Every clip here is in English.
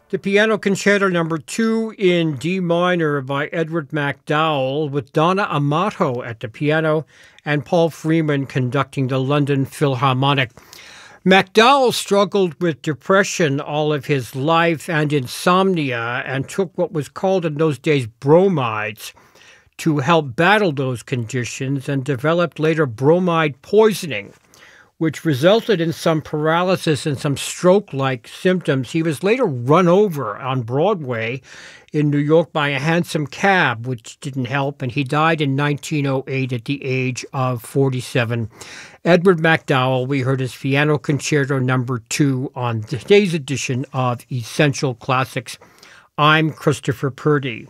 The Piano Concerto Number 2 in D minor by Edward MacDowell, with Donna Amato at the piano and Paul Freeman conducting the London Philharmonic. MacDowell struggled with depression all of his life and insomnia, and took what was called in those days bromides to help battle those conditions, and developed later bromide poisoning, which resulted in some paralysis and some stroke-like symptoms. He was later run over on Broadway in New York by a hansom cab, which didn't help, and he died in 1908 at the age of 47. Edward MacDowell, we heard his Piano Concerto Number 2 on today's edition of Essential Classics. I'm Christopher Purdy.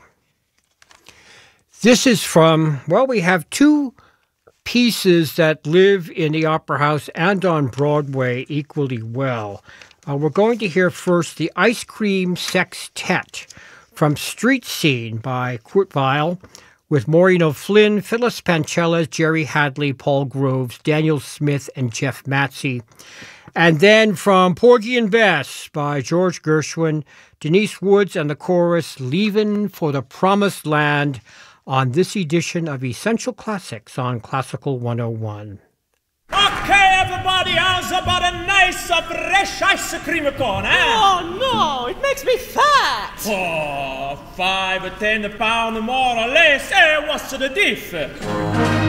This is from, well, we have two pieces that live in the Opera House and on Broadway equally well. We're going to hear first the Ice Cream Sextet from Street Scene by Kurt Weill, with Maureen O'Flynn, Phyllis Panchelas, Jerry Hadley, Paul Groves, Daniel Smith, and Jeff Matsey. And then from Porgy and Bess by George Gershwin, Denise Woods and the chorus, Leavin' for the Promised Land, on this edition of Essential Classics on Classical 101. Okay, everybody, how's about a nice, fresh ice cream cone, eh? Oh, no, it makes me fat. Oh, 5 or 10 pounds more or less, what's the diff?